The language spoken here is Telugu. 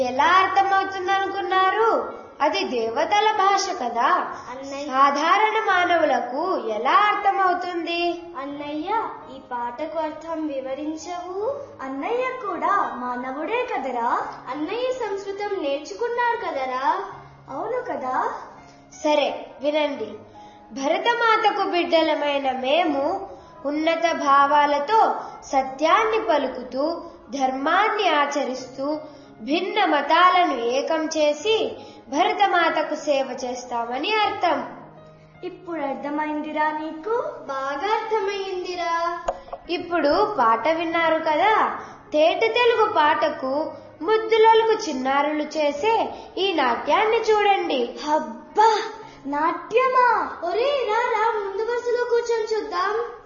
ఎలా అర్థమవుతుంది అనుకున్నారు? అది దేవతల భాష కదా, సాధారణ మానవులకు ఎలా అర్థమవుతుంది? అన్నయ్య, ఈ పాటకు అర్థం వివరించవు. అన్నయ్య కూడా మానవుడే కదరా. అన్నయ్య సంస్కృతం నేర్చుకున్నాడు కదరా. అవును కదా. సరే వినండి. భరతమాతకు బిడ్డలమైన మేము ఉన్నత భావాలతో సత్యాన్ని పలుకుతూ ధర్మాన్ని ఆచరిస్తూ భిన్న మతాలను ఏకం చేసి భరతమాతకు సేవ చేస్తామని అర్థం. ఇప్పుడు అర్థమైందిరా నీకు? బాగా అర్థమైందిరా. ఇప్పుడు పాట విన్నారు కదా. తేట తెలుగు పాటకు ముద్దులకు చిన్నారులు చేసే ఈ నాట్యాన్ని చూడండి. అబ్బా, నాట్యమా? ఒరే రా, ముందు వరుసలో కూర్చొని చూద్దాం.